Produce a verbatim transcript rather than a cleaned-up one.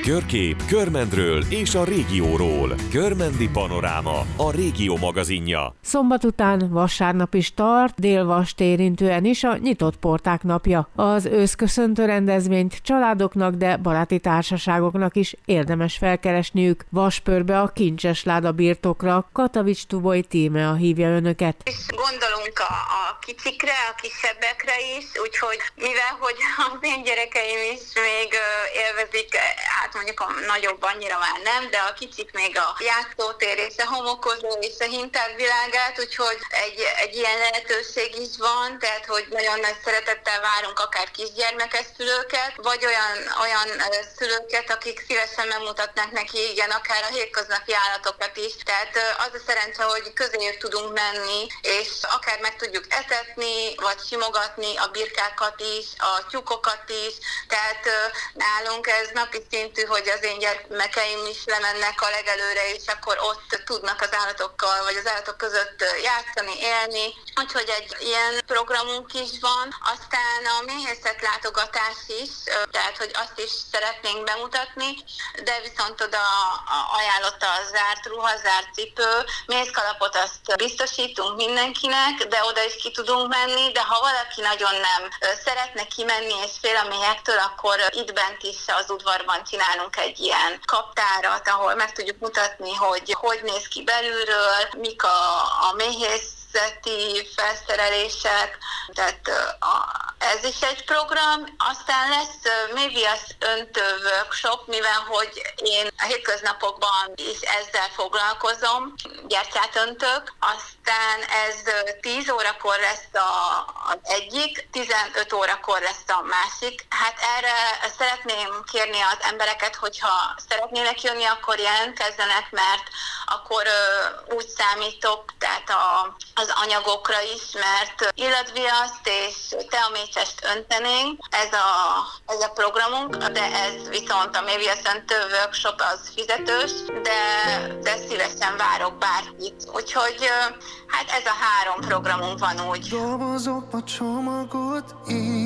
Körkép, Körmendről és a régióról. Körmendi Panoráma, a régió magazinja. Szombat után vasárnap is tart, Dél-Vast érintően is a nyitott porták napja. Az őszköszöntő rendezvényt családoknak, de baráti társaságoknak is érdemes felkeresniük. Vaspörbe a Kincses Láda birtokra, Katavics Tuboj Tímea hívja önöket. Gondolunk a, a kicsikre, a kisebbekre is, úgyhogy mivel hogy az én gyerekeim is még élvezik, hát mondjuk a nagyobb annyira már nem, de a kicsik még a játszótér és a homokozó és a hinták világát, úgyhogy egy, egy ilyen lehetőség is van, tehát hogy nagyon nagy szeretettel várunk akár kisgyermekes szülőket, vagy olyan, olyan szülőket, akik szívesen megmutatnak neki, igen, akár a hétköznapi állatokat is. Tehát az a szerencse, hogy közéjük tudunk menni, és akár meg tudjuk etetni, vagy simogatni a birkákat is, a tyúkokat is, tehát nálunk ez napi szintű, hogy az én gyermekeim is lemennek a legelőre, és akkor ott tudnak az állatokkal, vagy az állatok között játszani, élni. Úgyhogy egy ilyen programunk is van. Aztán a méhészet látogatás is, tehát hogy azt is szeretnénk bemutatni, de viszont oda ajánlotta a zárt ruha, zárt cipő, mézkalapot azt biztosítunk mindenkinek, de oda is ki tudunk menni, de ha valaki nagyon nem szeretne kimenni és fél a méhektől, akkor itt bent is az udvarban csinálunk egy ilyen kaptárat, ahol meg tudjuk mutatni, hogy hogy néz ki belülről, mik a, a méhészeti felszerelések, tehát a, ez is egy program. Aztán lesz méviasz öntő workshop, mivel hogy én a hétköznapokban is ezzel foglalkozom, gyertyát öntök. Aztán ez tíz órakor lesz a, az egyik, tizenöt órakor lesz a másik. Hát erre szeretném kérni az embereket, hogyha szeretnének jönni, akkor jelentkezzenek, mert akkor ö, úgy számítok, tehát a, az anyagokra is, mert illatviaszt és teamécsest öntenénk, ez a, ez a programunk, de ez viszont a méviasz öntő workshop az fizetős, de, de szívesen várok bárkit. Úgyhogy hát ez a három programunk van úgy. Dobozokba csomagot én